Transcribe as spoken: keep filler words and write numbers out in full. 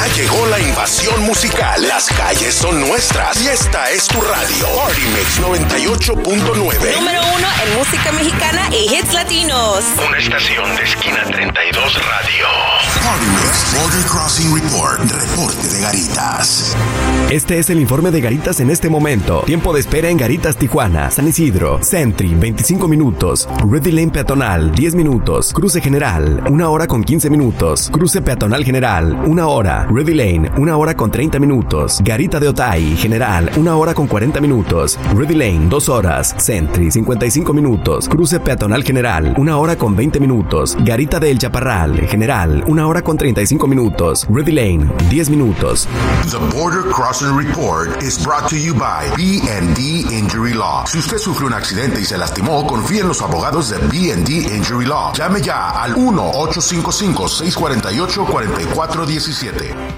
llegó la invasión musical. Las calles son nuestras y esta es tu radio. Party Mix noventa y ocho punto nueve. Número uno en música mexicana y hits latinos. Una estación de Esquina treinta y dos Radio. Party Mix Border Crossing Report. Reporte de Garitas. Este es el informe de Garitas en este momento. Tiempo de espera en Garitas, Tijuana, San Isidro, Sentry, veinticinco minutos. Ready Lane peatonal, diez minutos. Cruce general, una hora con quince minutos. Cruce peatonal general, una hora. Ready Lane, una hora con treinta minutos. Garita de Otay, general, una hora con cuarenta minutos. Ready Lane, dos horas. Sentry, cincuenta y cinco minutos. Cruce peatonal general, una hora con veinte minutos. Garita de El Chaparral, general, una hora con treinta y cinco minutos. Ready Lane, diez minutos. The Border Crossing Report is brought to you by B and D Injury Law. Si usted sufrió un accidente y se lastimó, confíe en los abogados de B and D Injury Law. Llame ya al uno ocho cinco cinco, seis cuatro ocho, cuatro cuatro uno siete.